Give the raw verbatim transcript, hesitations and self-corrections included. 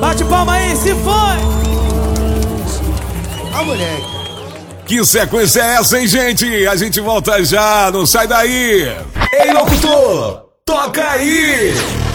Bate palma aí, se foi! Ah, moleque. Que sequência é essa, hein, gente? A gente volta já, não sai daí! Ei, locutor, toca aí!